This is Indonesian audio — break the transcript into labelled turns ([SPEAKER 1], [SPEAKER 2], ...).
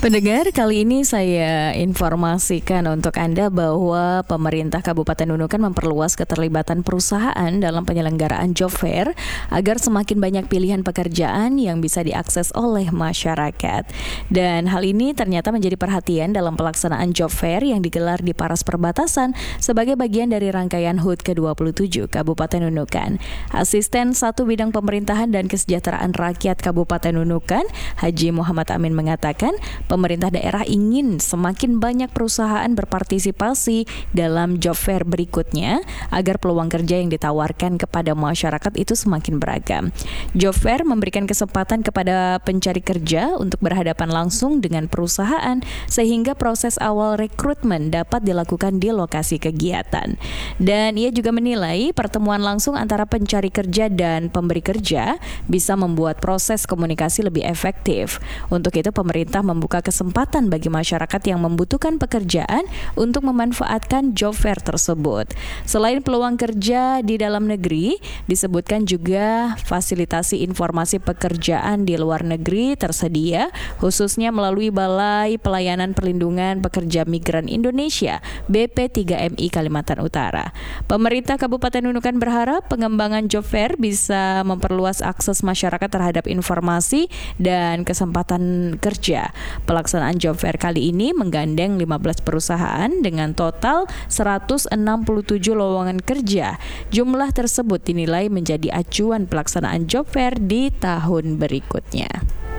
[SPEAKER 1] Pendengar, kali ini saya informasikan untuk Anda bahwa pemerintah Kabupaten Nunukan memperluas keterlibatan perusahaan dalam penyelenggaraan job fair agar semakin banyak pilihan pekerjaan yang bisa diakses oleh masyarakat. Dan hal ini ternyata menjadi perhatian dalam pelaksanaan job fair yang digelar di Paras Perbatasan sebagai bagian dari rangkaian HUT ke-27 Kabupaten Nunukan. Asisten 1 Bidang Pemerintahan dan Kesejahteraan Rakyat Kabupaten Nunukan, Haji Muhammad Amin mengatakan, pemerintah daerah ingin semakin banyak perusahaan berpartisipasi dalam job fair berikutnya agar peluang kerja yang ditawarkan kepada masyarakat itu semakin beragam. Job fair memberikan kesempatan kepada pencari kerja untuk berhadapan langsung dengan perusahaan sehingga proses awal rekrutmen dapat dilakukan di lokasi kegiatan. Dan ia juga menilai pertemuan langsung antara pencari kerja dan pemberi kerja bisa membuat proses komunikasi lebih efektif. Untuk itu pemerintah membuka kesempatan bagi masyarakat yang membutuhkan pekerjaan untuk memanfaatkan job fair tersebut. Selain peluang kerja di dalam negeri, disebutkan juga fasilitasi informasi pekerjaan di luar negeri tersedia, khususnya melalui Balai Pelayanan Perlindungan Pekerja Migran Indonesia (BP3MI) Kalimantan Utara. Pemerintah Kabupaten Nunukan berharap pengembangan job fair bisa memperluas akses masyarakat terhadap informasi dan kesempatan kerja. Pelaksanaan job fair kali ini menggandeng 15 perusahaan dengan total 167 lowongan kerja. Jumlah tersebut dinilai menjadi acuan pelaksanaan job fair di tahun berikutnya.